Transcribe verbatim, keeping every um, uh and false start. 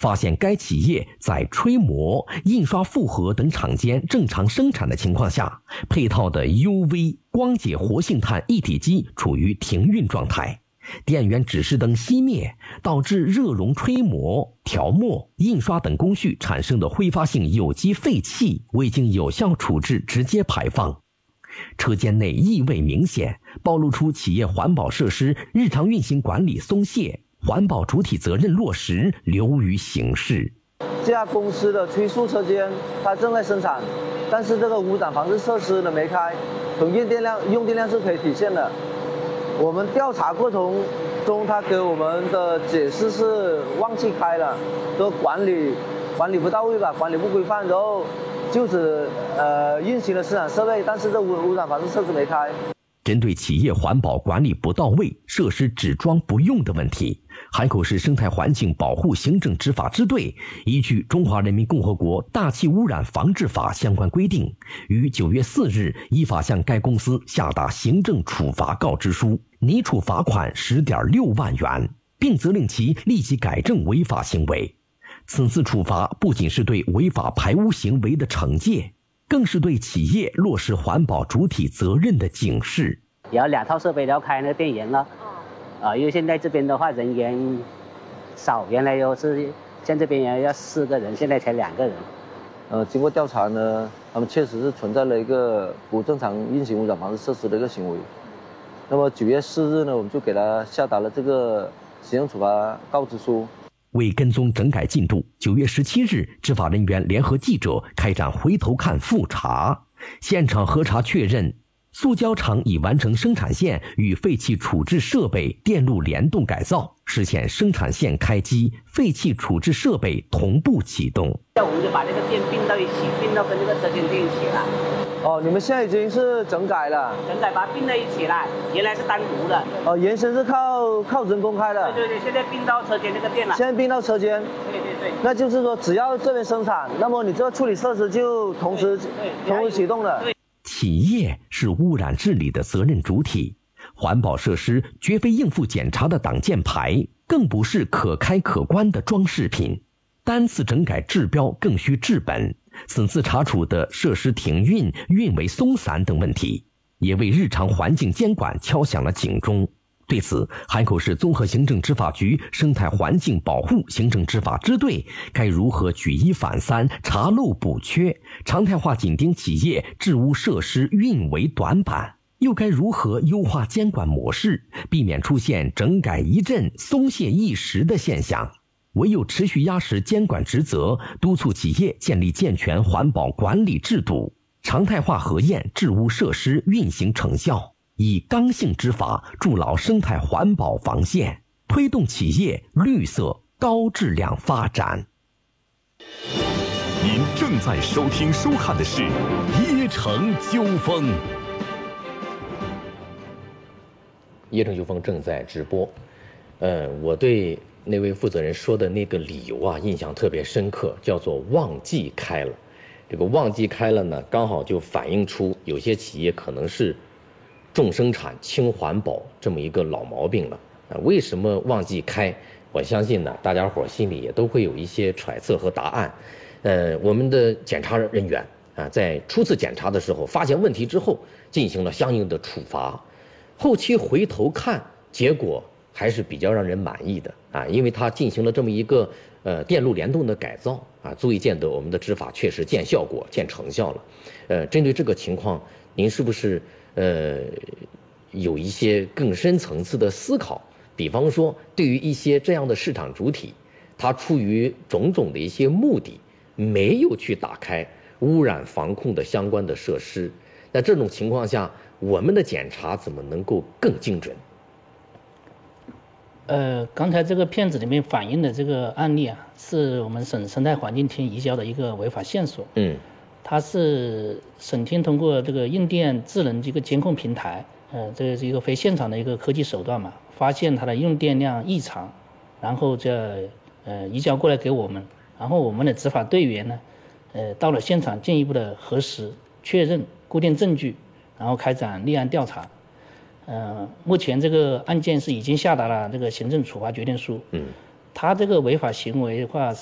发现该企业在吹模、印刷复合等厂间正常生产的情况下，配套的 U V 光解活性炭一体机处于停运状态，电源指示灯熄灭，导致热熔吹模、调墨、印刷等工序产生的挥发性有机废气未经有效处置直接排放。车间内异味明显，暴露出企业环保设施日常运行管理松懈，环保主体责任落实流于形式。 这家公司的吹塑车间它正在生产，但是这个污染防治设施呢没开，从用电量用电量是可以体现的。我们调查过程中，他给我们的解释是忘记开了，说管理管理不到位吧，管理不规范，然后就此呃运行了生产设备，但是这污污染防治设施没开。 针对企业环保管理不到位、设施只装不用的问题，海口市生态环境保护行政执法支队依据《中华人民共和国大气污染防治法》相关规定，于九月四日依法向该公司下达行政处罚告知书，拟处罚款十点六万元，并责令其立即改正违法行为。此次处罚不仅是对违法排污行为的惩戒，更是对企业落实环保主体责任的警示。 也要两套设备都要开那个电源了，啊，因为现在这边的话人员少，原来又是像这边要四个人，现在才两个人。 呃，经过调查呢，他们确实是存在了一个不正常运行污染防治设施的一个行为。那么九月四日呢，我们就给他下达了这个行政处罚告知书。 为跟踪整改进度，九月十七日，执法人员联合记者开展回头看复查，现场核查确认，塑胶厂已完成生产线与废气处置设备电路联动改造，实现生产线开机，废气处置设备同步启动。 那我们就把这个电并到一起，并到跟这个车间电一起了。 哦，你们现在已经是整改了， 整改把它并在一起了，原来是单独的。 哦，原先是靠靠人工开的。 对对对，现在并到车间这个电了。 现在并到车间。 对对对。 那就是说，只要这边生产，那么你这个处理设施就同时同时启动了。 对。 企业是污染治理的责任主体，环保设施绝非应付检查的挡箭牌，更不是可开可关的装饰品。单次整改治标更需治本，此次查处的设施停运、运维松散等问题，也为日常环境监管敲响了警钟。对此，海口市综合行政执法局生态环境保护行政执法支队该如何举一反三，查漏补缺，常态化紧盯企业治污设施运维短板？又该如何优化监管模式，避免出现整改一阵、松懈一时的现象？唯有持续压实监管职责，督促企业建立健全环保管理制度，常态化核验治污设施运行成效，以刚性执法筑牢生态环保防线，推动企业绿色高质量发展。 您正在收听收看的是椰城纠锋。 椰城纠锋正在直播。呃，我对那位负责人说的那个理由啊，印象特别深刻，叫做旺季开了。这个旺季开了呢，刚好就反映出有些企业可能是重生产轻环保这么一个老毛病了。啊，为什么旺季开？我相信呢，大家伙心里也都会有一些揣测和答案。呃，我们的检查人员啊，在初次检查的时候发现问题之后，进行了相应的处罚。后期回头看，结果还是比较让人满意的啊，因为它进行了这么一个呃电路联动的改造啊，足以见得我们的执法确实见效果、见成效了。呃，针对这个情况，您是不是呃有一些更深层次的思考？比方说，对于一些这样的市场主体，它出于种种的一些目的，没有去打开污染防控的相关的设施，那这种情况下，我们的检查怎么能够更精准？ 呃，刚才这个片子里面反映的这个案例啊，是我们省生态环境厅移交的一个违法线索。嗯，它是省厅通过这个用电智能这个监控平台，呃，这是一个非现场的一个科技手段嘛，发现它的用电量异常，然后再呃移交过来给我们，然后我们的执法队员呢，呃，到了现场进一步的核实、确认固定证据，然后开展立案调查。呃，目前这个案件是已经下达了这个行政处罚决定书。嗯，他这个违法行为的话。